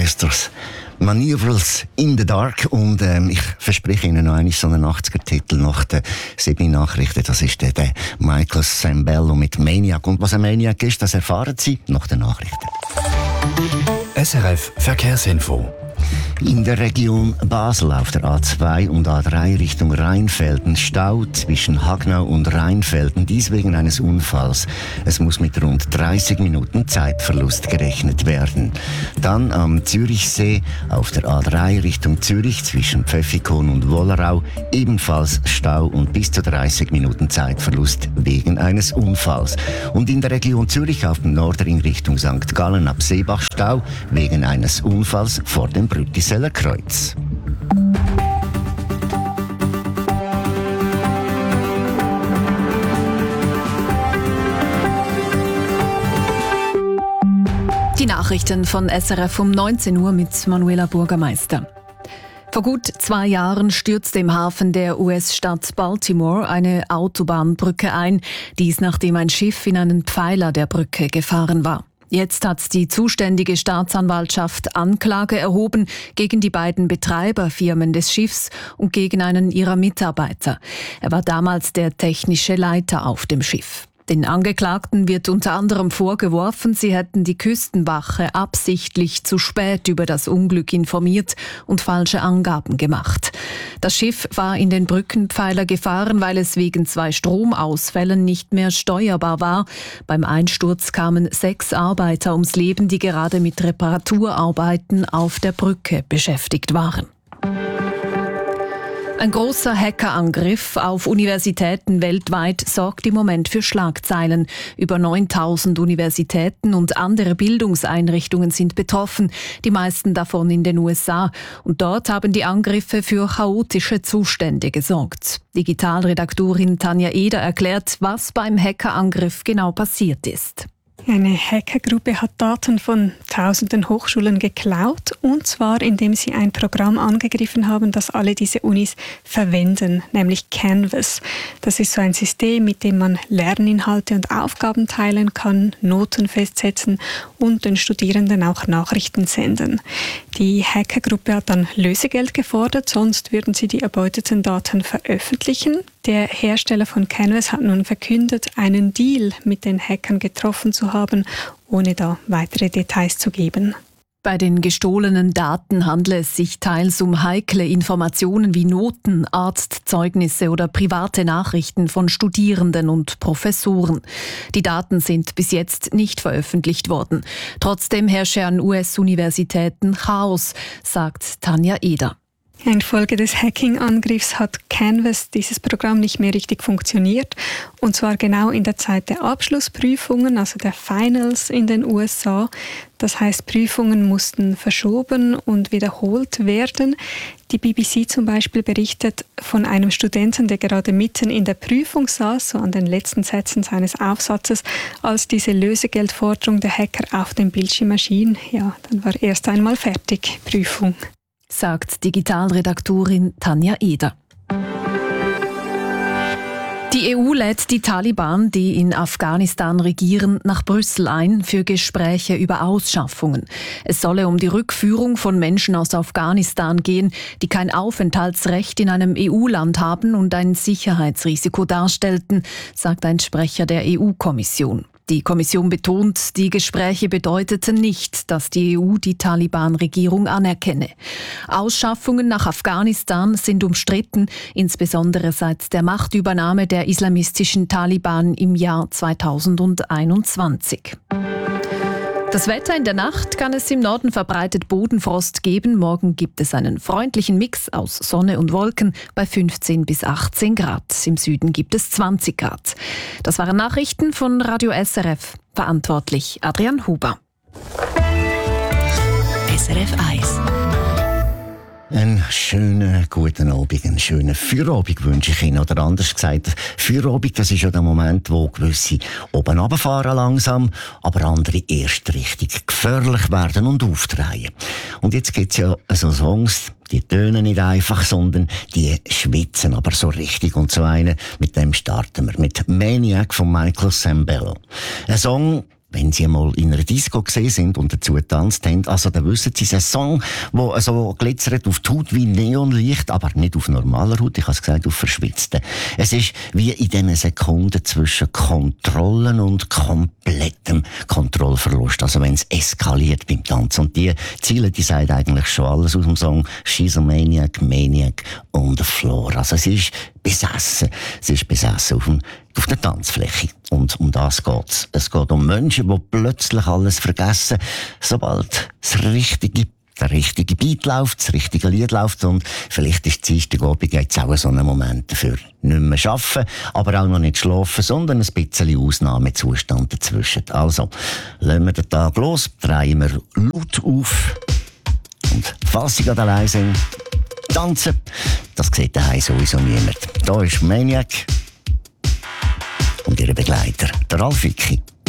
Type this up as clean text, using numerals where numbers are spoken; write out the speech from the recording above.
heisst das. Maneuvers in the Dark. Und ich verspreche Ihnen noch einen so einen 80er-Titel nach den 7 Nachrichten. Das ist der Michael Sambello mit Maniac. Und was ein Maniac ist, das erfahren Sie nach den Nachrichten. SRF Verkehrsinfo. In der Region Basel auf der A2 und A3 Richtung Rheinfelden Stau zwischen Hagnau und Rheinfelden, dies wegen eines Unfalls. Es muss mit rund 30 Minuten Zeitverlust gerechnet werden. Dann am Zürichsee auf der A3 Richtung Zürich zwischen Pfäffikon und Wollerau ebenfalls Stau und bis zu 30 Minuten Zeitverlust wegen eines Unfalls. Und in der Region Zürich auf dem Nordring Richtung St. Gallen ab Seebach Stau wegen eines Unfalls vor dem Brüttiseller Kreuz. Die Nachrichten von SRF um 19 Uhr mit Manuela Bürgermeister. Vor gut 2 Jahren stürzte im Hafen der US-Stadt Baltimore eine Autobahnbrücke ein. Dies nachdem ein Schiff in einen Pfeiler der Brücke gefahren war. Jetzt hat die zuständige Staatsanwaltschaft Anklage erhoben gegen die beiden Betreiberfirmen des Schiffs und gegen einen ihrer Mitarbeiter. Er war damals der technische Leiter auf dem Schiff. Den Angeklagten wird unter anderem vorgeworfen, sie hätten die Küstenwache absichtlich zu spät über das Unglück informiert und falsche Angaben gemacht. Das Schiff war in den Brückenpfeiler gefahren, weil es wegen 2 Stromausfällen nicht mehr steuerbar war. Beim Einsturz kamen 6 Arbeiter ums Leben, die gerade mit Reparaturarbeiten auf der Brücke beschäftigt waren. Ein großer Hackerangriff auf Universitäten weltweit sorgt im Moment für Schlagzeilen. Über 9000 Universitäten und andere Bildungseinrichtungen sind betroffen, die meisten davon in den USA. Und dort haben die Angriffe für chaotische Zustände gesorgt. Digitalredaktorin Tanja Eder erklärt, was beim Hackerangriff genau passiert ist. Eine Hackergruppe hat Daten von tausenden Hochschulen geklaut, und zwar indem sie ein Programm angegriffen haben, das alle diese Unis verwenden, nämlich Canvas. Das ist so ein System, mit dem man Lerninhalte und Aufgaben teilen kann, Noten festsetzen und den Studierenden auch Nachrichten senden. Die Hackergruppe hat dann Lösegeld gefordert, sonst würden sie die erbeuteten Daten veröffentlichen. Der Hersteller von Canvas hat nun verkündet, einen Deal mit den Hackern getroffen zu haben, ohne da weitere Details zu geben. Bei den gestohlenen Daten handle es sich teils um heikle Informationen wie Noten, Arztzeugnisse oder private Nachrichten von Studierenden und Professoren. Die Daten sind bis jetzt nicht veröffentlicht worden. Trotzdem herrsche an US-Universitäten Chaos, sagt Tanja Eder. Infolge des Hacking-Angriffs hat Canvas, dieses Programm, nicht mehr richtig funktioniert. Und zwar genau in der Zeit der Abschlussprüfungen, also der Finals in den USA. Das heißt, Prüfungen mussten verschoben und wiederholt werden. Die BBC zum Beispiel berichtet von einem Studenten, der gerade mitten in der Prüfung saß, so an den letzten Sätzen seines Aufsatzes, als diese Lösegeldforderung der Hacker auf dem Bildschirm erschien. Ja, dann war erst einmal fertig, Prüfung. Sagt Digitalredaktorin Tanja Eder. Die EU lädt die Taliban, die in Afghanistan regieren, nach Brüssel ein für Gespräche über Ausschaffungen. Es solle um die Rückführung von Menschen aus Afghanistan gehen, die kein Aufenthaltsrecht in einem EU-Land haben und ein Sicherheitsrisiko darstellten, sagt ein Sprecher der EU-Kommission. Die Kommission betont, die Gespräche bedeuteten nicht, dass die EU die Taliban-Regierung anerkenne. Ausschaffungen nach Afghanistan sind umstritten, insbesondere seit der Machtübernahme der islamistischen Taliban im Jahr 2021. Das Wetter: in der Nacht kann es im Norden verbreitet Bodenfrost geben. Morgen gibt es einen freundlichen Mix aus Sonne und Wolken bei 15 bis 18 Grad. Im Süden gibt es 20 Grad. Das waren Nachrichten von Radio SRF. Verantwortlich Adrian Huber. SRF 1. Einen schönen guten Abend, einen schönen Feierabend wünsche ich Ihnen. Oder anders gesagt, Feierabend, das ist ja der Moment, wo gewisse oben runterfahren langsam, aber andere erst richtig gefährlich werden und aufdrehen. Und jetzt gibt es ja so Songs, die tönen nicht einfach, sondern die schwitzen aber so richtig. Und so einen, mit dem starten wir, mit Maniac von Michael Sambello. Ein Song, wenn Sie mal in einer Disco gesehen sind und dazu getanzt haben, also dann wissen Sie, es ist ein Song, der so glitzert auf die Haut wie Neonlicht, aber nicht auf normaler Haut, ich habe es gesagt, auf verschwitzten. Es ist wie in diesen Sekunden zwischen Kontrollen und komplettem Kontrollverlust, also wenn es eskaliert beim Tanzen. Und die Ziele, die sagen eigentlich schon alles aus dem Song «She's a Maniac, Maniac on the Floor». Also es ist besessen auf der Tanzfläche. Und um das geht's. Es geht um Menschen, die plötzlich alles vergessen, sobald der richtige Beat läuft, das richtige Lied läuft. Und vielleicht ist Dienstagabend jetzt auch so ein Moment dafür. Nicht mehr arbeiten, aber auch noch nicht schlafen, sondern ein bisschen Ausnahmezustand dazwischen. Also, lassen wir den Tag los, drehen wir laut auf. Und falls Sie gerade allein sind, tanzen, das sieht daheim sowieso niemand. Da ist Maniac und ihre Begleiter, der Ralf Vicki.